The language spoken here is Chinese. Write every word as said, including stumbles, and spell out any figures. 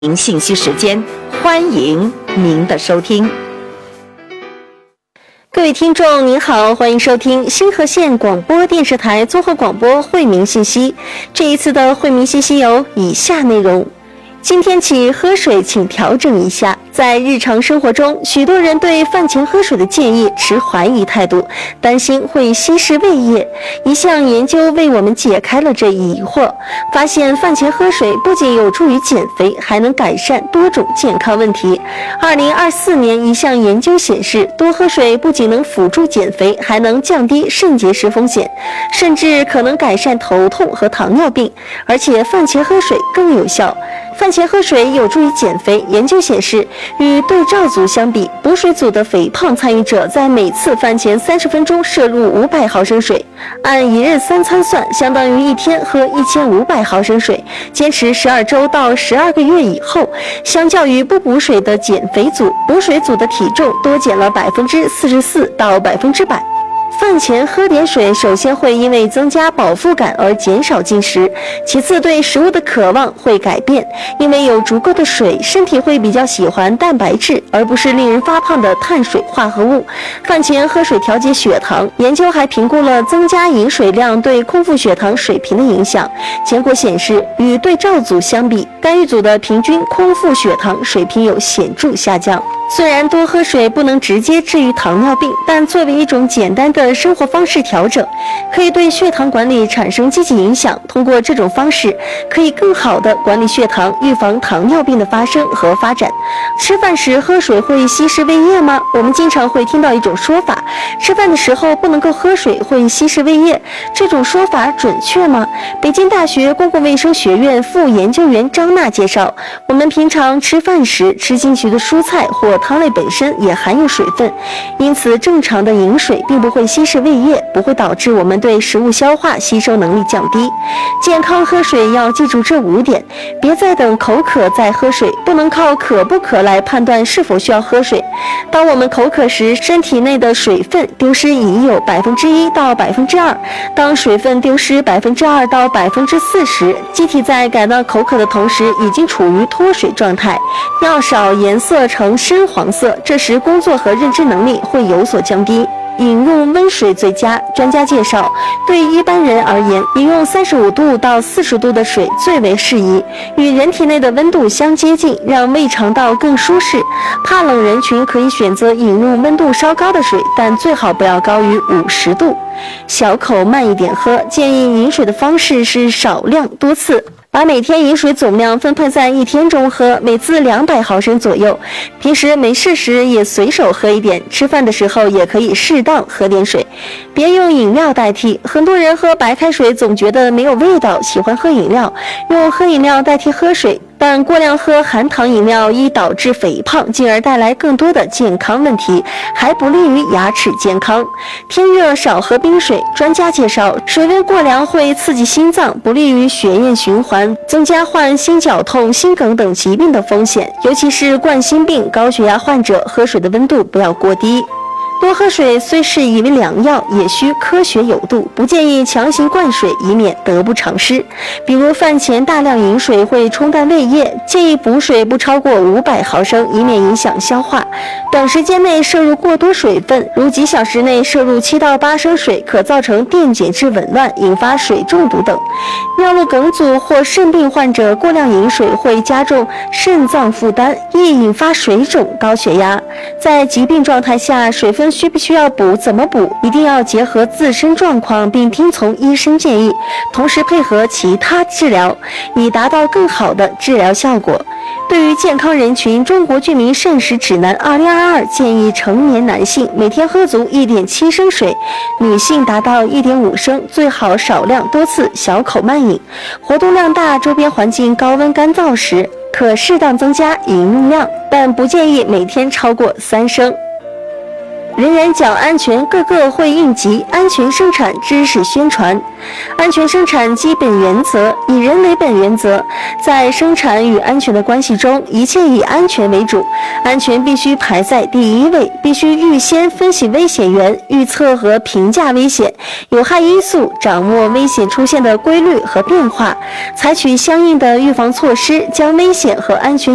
您信息时间，欢迎您的收听。 各位听众您好，欢迎收听新河县广播电视台综合广播惠民信息。这一次的惠民信息有以下内容：今天起喝水请调整一下。在日常生活中，许多人对饭前喝水的建议持怀疑态度，担心会稀释胃液。一项研究为我们解开了这一疑惑，发现饭前喝水不仅有助于减肥，还能改善多种健康问题。二零二四年一项研究显示，多喝水不仅能辅助减肥，还能降低肾结石风险，甚至可能改善头痛和糖尿病，而且饭前喝水更有效。饭前喝水有助于减肥。研究显示，与对照组相比，补水组的肥胖参与者在每次饭前三十分钟摄入五百毫升水，按一日三餐算，相当于一天喝一千五百毫升水。坚持十二周到十二个月以后，相较于不补水的减肥组，补水组的体重多减了百分之四十四到百分之百。饭前喝点水，首先会因为增加饱腹感而减少进食，其次对食物的渴望会改变，因为有足够的水，身体会比较喜欢蛋白质，而不是令人发胖的碳水化合物。饭前喝水调节血糖，研究还评估了增加饮水量对空腹血糖水平的影响，结果显示，与对照组相比，干预组的平均空腹血糖水平有显著下降。虽然多喝水不能直接治愈糖尿病，但作为一种简单的生活方式调整，可以对血糖管理产生积极影响。通过这种方式，可以更好地管理血糖，预防糖尿病的发生和发展。吃饭时喝水会稀释胃液吗？我们经常会听到一种说法，吃饭的时候不能够喝水，会稀释胃液。这种说法准确吗？北京大学公共卫生学院副研究员张娜介绍，我们平常吃饭时吃进去的蔬菜或汤类本身也含有水分，因此正常的饮水并不会稀释胃液，不会导致我们对食物消化吸收能力降低。健康喝水要记住这五点，别再等口渴再喝水，不能靠渴不渴来判断是否需要喝水。当我们口渴时，身体内的水分丢失已有百分之一到百分之二，当水分丢失百分之二到百分之四时，机体在感到口渴的同时已经处于脱水状态，尿少颜色呈深黄色，这时工作和认知能力会有所降低。饮用温水最佳。专家介绍，对一般人而言，饮用三十五度到四十度的水最为适宜，与人体内的温度相接近，让胃肠道更舒适。怕冷人群可以选择饮入温度稍高的水，但最好不要高于五十度。小口慢一点喝，建议饮水的方式是少量多次。把每天饮水总量分配在一天中喝，每次两百毫升左右。平时没事时也随手喝一点，吃饭的时候也可以适当喝点水，别用饮料代替。很多人喝白开水总觉得没有味道，喜欢喝饮料，用喝饮料代替喝水。但过量喝含糖饮料易导致肥胖，进而带来更多的健康问题，还不利于牙齿健康。天热少喝冰水。专家介绍，水温过凉会刺激心脏，不利于血液循环，增加患心绞痛、心梗等疾病的风险，尤其是冠心病、高血压患者，喝水的温度不要过低。多喝水虽是一味良药，也需科学有度，不建议强行灌水，以免得不偿失。比如饭前大量饮水会冲淡胃液，建议补水不超过五百毫升，以免影响消化。短时间内摄入过多水分，如几小时内摄入七到八升水，可造成电解质紊乱，引发水中毒等。尿路梗阻或肾病患者过量饮水会加重肾脏负担，易引发水肿、高血压。在疾病状态下，水分需不需要补，怎么补，一定要结合自身状况，并听从医生建议，同时配合其他治疗，以达到更好的治疗效果。对于健康人群，中国居民膳食指南二零二二建议成年男性每天喝足 一点七升水，女性达到 一点五升，最好少量多次，小口慢饮。活动量大，周边环境高温干燥时，可适当增加饮用量，但不建议每天超过三升。人人讲安全，个个会应急。安全生产知识宣传。安全生产基本原则：以人为本原则。在生产与安全的关系中，一切以安全为主，安全必须排在第一位，必须预先分析危险源，预测和评价危险、有害因素，掌握危险出现的规律和变化，采取相应的预防措施，将危险和安全